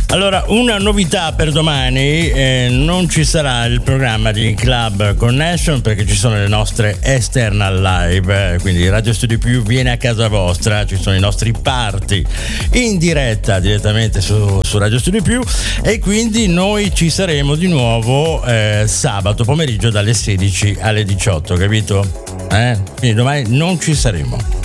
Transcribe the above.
Allora, una novità per domani, non ci sarà il programma di Club Connection perché ci sono le nostre external live, quindi Radio Studio Più viene a casa vostra, ci sono i nostri party in diretta direttamente su Radio Studio Più e quindi noi ci saremo di nuovo sabato pomeriggio dalle 16 alle 18, capito? Quindi domani non ci saremo.